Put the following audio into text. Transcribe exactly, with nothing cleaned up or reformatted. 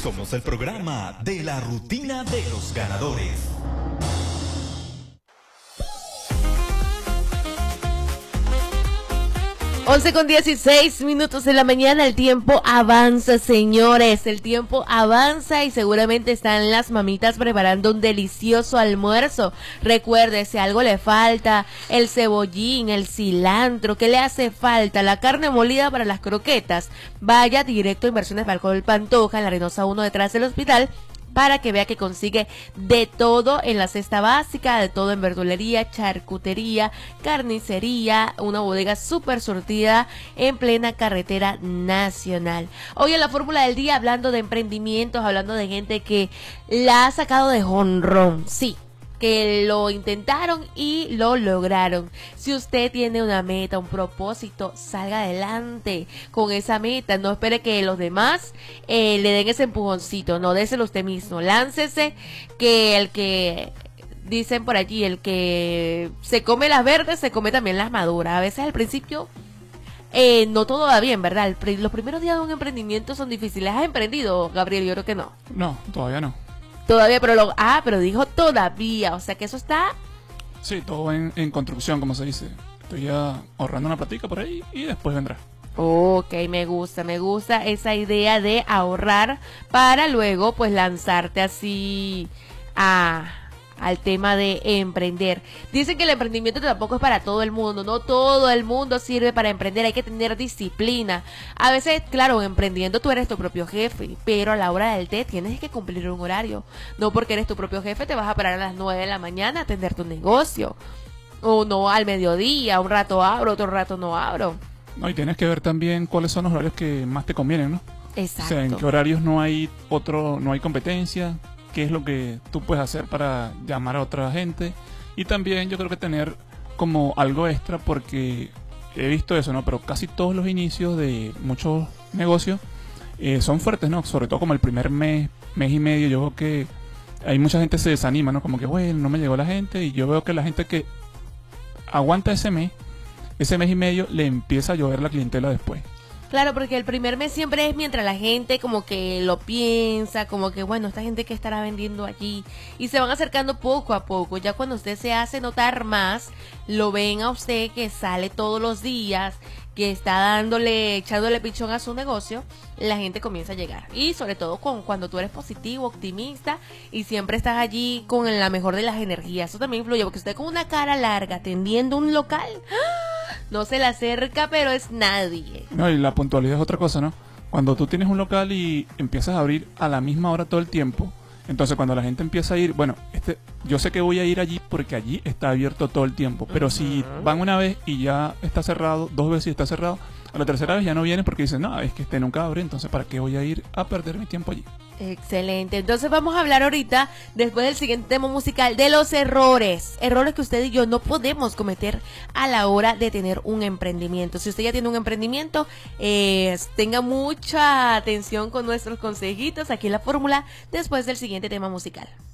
Somos el programa de la rutina de los ganadores. once con dieciséis minutos de la mañana, el tiempo avanza, señores, el tiempo avanza y seguramente están las mamitas preparando un delicioso almuerzo. Recuerde, si algo le falta, el cebollín, el cilantro, ¿qué le hace falta? La carne molida para las croquetas, vaya directo a Inversiones Balcón del Pantoja, en la Reynosa uno detrás del hospital, para que vea que consigue de todo en la cesta básica, de todo en verdulería, charcutería, carnicería, una bodega súper surtida en plena carretera nacional. Hoy en la fórmula del día, hablando de emprendimientos, hablando de gente que la ha sacado de jonrón, sí, que lo intentaron y lo lograron. Si usted tiene una meta, un propósito, salga adelante con esa meta. No espere que los demás eh, le den ese empujoncito. No, déselo usted mismo. Láncese, que el que dicen por allí, el que se come las verdes, se come también las maduras. A veces al principio eh, no todo va bien, ¿verdad? El, los primeros días de un emprendimiento son difíciles. ¿Has emprendido, Gabriel? Yo creo que no. No, todavía no. Todavía, pero lo, ah, pero dijo todavía, o sea que eso está... Sí, todo en, en construcción, como se dice. Estoy ya ahorrando una platica por ahí y después vendrá. Ok, me gusta, me gusta esa idea de ahorrar para luego pues lanzarte así a... al tema de emprender. Dicen que el emprendimiento tampoco es para todo el mundo, no todo el mundo sirve para emprender, hay que tener disciplina. A veces, claro, emprendiendo tú eres tu propio jefe, pero a la hora del té tienes que cumplir un horario. No porque eres tu propio jefe te vas a parar a las nueve de la mañana a atender tu negocio. O no al mediodía, un rato abro, otro rato no abro. No, y tienes que ver también cuáles son los horarios que más te convienen, ¿no? Exacto. O sea, en qué horarios no hay otro, no hay competencia, qué es lo que tú puedes hacer para llamar a otra gente. Y también yo creo que tener como algo extra, porque he visto eso, ¿no? Pero casi todos los inicios de muchos negocios eh, son fuertes, ¿no? Sobre todo como el primer mes, mes y medio, yo veo que hay mucha gente se desanima, ¿no? Como que, bueno, no me llegó la gente, y yo veo que la gente que aguanta ese mes, ese mes y medio, le empieza a llover la clientela después. Claro, porque el primer mes siempre es mientras la gente como que lo piensa, como que bueno, esta gente que estará vendiendo allí, y se van acercando poco a poco. Ya cuando usted se hace notar más, lo ven a usted que sale todos los días, que está dándole, echándole pichón a su negocio, la gente comienza a llegar. Y sobre todo con cuando tú eres positivo, optimista y siempre estás allí con la mejor de las energías. Eso también influye, porque usted con una cara larga atendiendo un local, ¡ah!, no se le acerca, pero es nadie. No, y la puntualidad es otra cosa, ¿no? Cuando tú tienes un local y empiezas a abrir a la misma hora todo el tiempo, entonces cuando la gente empieza a ir, bueno, este, yo sé que voy a ir allí porque allí está abierto todo el tiempo, pero uh-huh. si van una vez y ya está cerrado, dos veces y está cerrado, a la tercera vez ya no vienen porque dicen, no, es que este nunca abre, entonces ¿para qué voy a ir a perder mi tiempo allí? Excelente, entonces vamos a hablar ahorita, después del siguiente tema musical, de los errores, errores que usted y yo no podemos cometer a la hora de tener un emprendimiento. Si usted ya tiene un emprendimiento, eh, tenga mucha atención con nuestros consejitos aquí en la fórmula, después del siguiente tema musical.